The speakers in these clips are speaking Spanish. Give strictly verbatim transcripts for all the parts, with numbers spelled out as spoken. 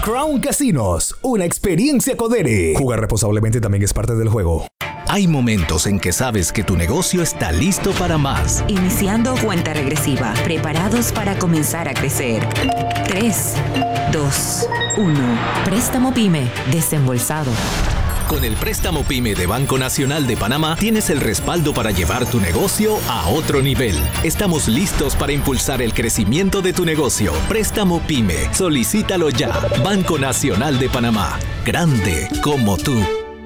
Crown Casinos, una experiencia Codere. Jugar responsablemente también es parte del juego. Hay momentos en que sabes que tu negocio está listo para más. Iniciando cuenta regresiva, preparados para comenzar a crecer. tres, dos, uno. Préstamo PYME, desembolsado. Con el préstamo PYME de Banco Nacional de Panamá tienes el respaldo para llevar tu negocio a otro nivel. Estamos listos para impulsar el crecimiento de tu negocio. Préstamo PYME. Solicítalo ya. Banco Nacional de Panamá. Grande como tú.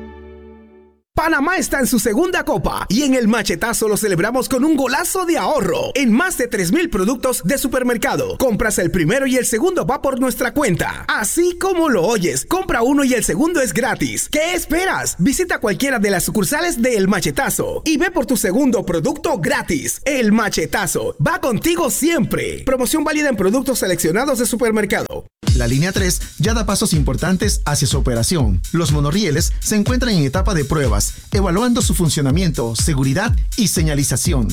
Panamá está en su segunda copa y en el machetazo lo celebramos con un golazo de ahorro en más de tres mil productos de supermercado. Compras el primero y el segundo va por nuestra cuenta. Así como lo oyes, compra uno y el segundo es gratis. ¿Qué esperas? Visita cualquiera de las sucursales de El Machetazo y ve por tu segundo producto gratis. El Machetazo va contigo siempre. Promoción válida en productos seleccionados de supermercado. La línea tres ya da pasos importantes hacia su operación. Los monorrieles se encuentran en etapa de pruebas, evaluando su funcionamiento, seguridad y señalización.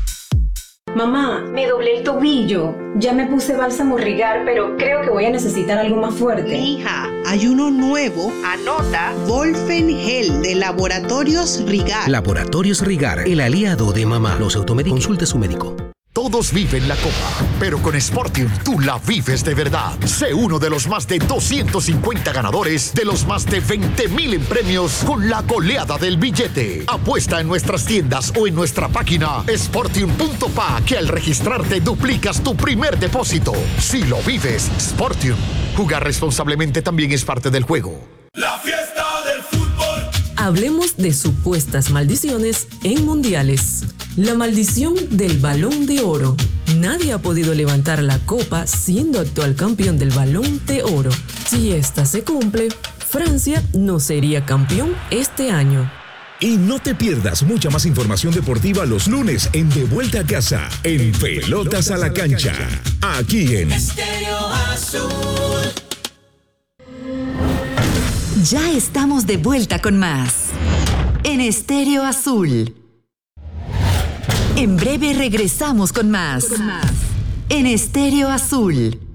Mamá, me doblé el tobillo. Ya me puse bálsamo Rigar, pero creo que voy a necesitar algo más fuerte. Hija, hay uno nuevo. Anota. Volfen Gel de Laboratorios Rigar. Laboratorios Rigar, el aliado de mamá. No se automedique. Consulte su médico. Todos viven la copa, pero con Sportium tú la vives de verdad. Sé uno de los más de doscientos cincuenta ganadores de los más de veinte mil en premios con la goleada del billete. Apuesta en nuestras tiendas o en nuestra página sportium punto pa que al registrarte duplicas tu primer depósito. Si lo vives, Sportium. Jugar responsablemente también es parte del juego. La fiesta del fútbol. Hablemos de supuestas maldiciones en mundiales. La maldición del Balón de Oro. Nadie ha podido levantar la copa siendo actual campeón del Balón de Oro. Si esta se cumple, Francia no sería campeón este año. Y no te pierdas mucha más información deportiva los lunes en De Vuelta a Casa, en Pelotas a la Cancha, aquí en Estéreo Azul. Ya estamos de vuelta con más en Estéreo Azul. En breve regresamos con más en Estéreo Azul.